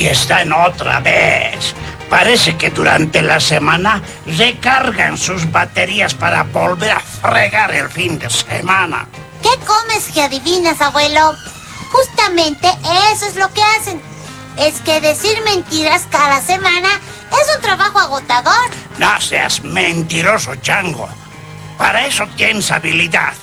Ahí están otra vez. Parece que durante la semana recargan sus baterías para volver a fregar el fin de semana. ¿Qué comes que adivinas, abuelo? Justamente eso es lo que hacen. Es que decir mentiras cada semana es un trabajo agotador. No seas mentiroso, chango. Para eso tienes habilidad.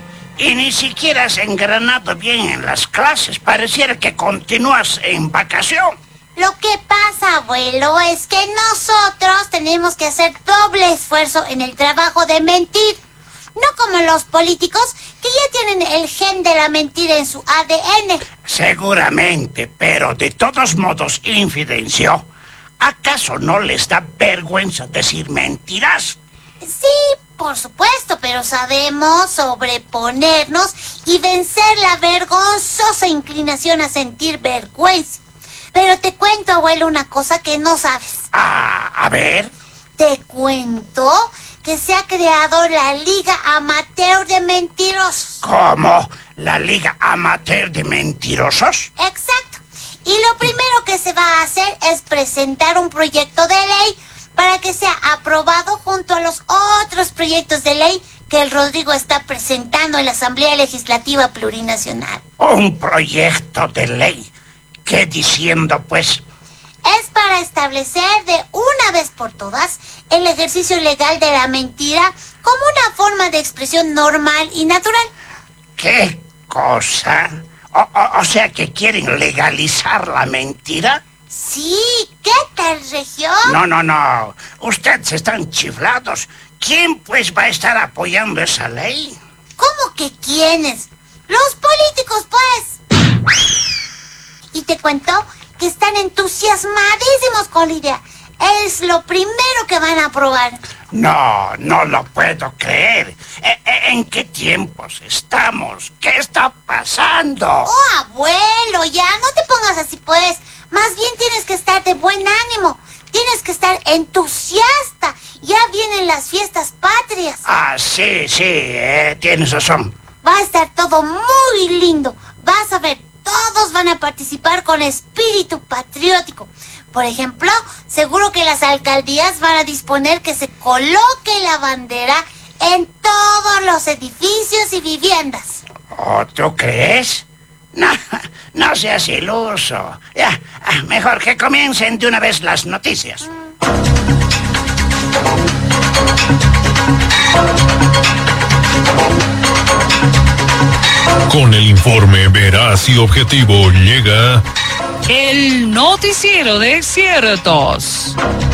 Y ni siquiera has engranado bien en las clases. Pareciera que continúas en vacación. Lo que pasa, abuelo, es que nosotros tenemos que hacer doble esfuerzo en el trabajo de mentir. No como los políticos, que ya tienen el gen de la mentira en su ADN. Seguramente, pero de todos modos, Infidencio, ¿acaso no les da vergüenza decir mentiras? Sí, por supuesto, pero sabemos sobreponernos y vencer la vergonzosa inclinación a sentir vergüenza. Pero te cuento, abuelo, una cosa que no sabes. A ver. Te cuento que se ha creado la Liga Amateur de Mentirosos. ¿Cómo? ¿La Liga Amateur de Mentirosos? Exacto. Y lo primero que se va a hacer es presentar un proyecto de ley para que sea aprobado junto a los otros proyectos de ley que el Rodrigo está presentando en la Asamblea Legislativa Plurinacional. ¿Un proyecto de ley? ¿Qué diciendo, pues? Es para establecer de una vez por todas el ejercicio legal de la mentira como una forma de expresión normal y natural. ¿Qué cosa? O sea que quieren legalizar la mentira. Sí, ¿qué tal, región? No. Ustedes están chiflados. ¿Quién, pues, va a estar apoyando esa ley? ¿Cómo que quiénes? Los políticos, pues. Y te cuento que están entusiasmadísimos con la idea. Es lo primero que van a aprobar. No lo puedo creer. ¿En qué tiempos estamos? ¿Qué está pasando? Oh, abuelo, ya no te pongas así, pues. Más bien tienes que estar de buen ánimo. Tienes que estar entusiasta. Ya vienen las fiestas patrias. Ah, sí, tienes razón. Va a estar todo muy lindo. Vas a ver, todos van a participar con espíritu patriótico. Por ejemplo, seguro que las alcaldías van a disponer que se coloque la bandera en todos los edificios y viviendas. ¿Oh, tú crees? No seas iluso. Ya, mejor que comiencen de una vez las noticias. Con el informe veraz y objetivo llega el noticiero de ciertos.